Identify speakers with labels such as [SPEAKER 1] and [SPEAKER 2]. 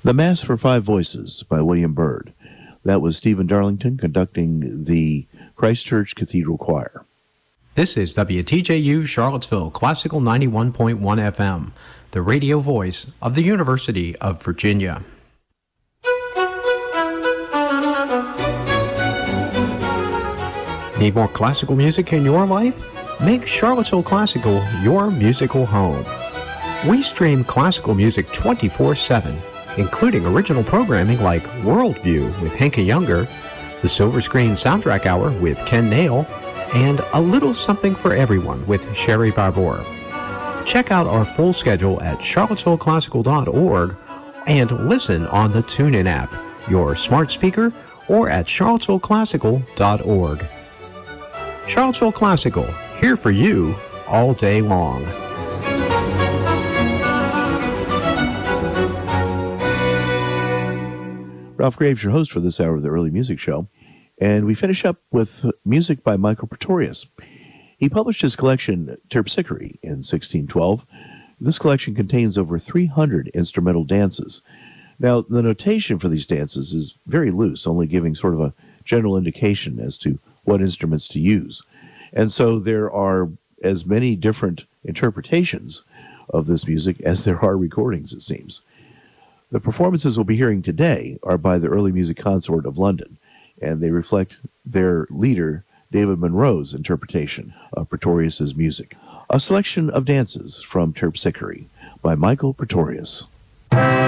[SPEAKER 1] The Mass for Five Voices by William Byrd. That was Stephen Darlington conducting the Christchurch Cathedral Choir.
[SPEAKER 2] This is WTJU Charlottesville Classical 91.1 FM, the radio voice of the University of Virginia. Need more classical music in your life? Make Charlottesville Classical your musical home. We stream classical music 24/7, including original programming like Worldview with Henke Younger, the Silver Screen Soundtrack Hour with Ken Nail, and A Little Something for Everyone with Sherry Barbour. Check out our full schedule at charlottesvilleclassical.org and listen on the TuneIn app, your smart speaker, or at charlottesvilleclassical.org. Charlottesville Classical, here for you all day long.
[SPEAKER 1] Ralph Graves, your host for this hour of the Early Music Show. And we finish up with music by Michael Pretorius. He published his collection, Terpsichore, in 1612. This collection contains over 300 instrumental dances. Now, the notation for these dances is very loose, only giving sort of a general indication as to what instruments to use. And so there are as many different interpretations of this music as there are recordings, it seems. The performances we'll be hearing today are by the Early Music Consort of London, and they reflect their leader, David Monroe's interpretation of Pretorius's music. A selection of dances from Terpsichore by Michael Pretorius.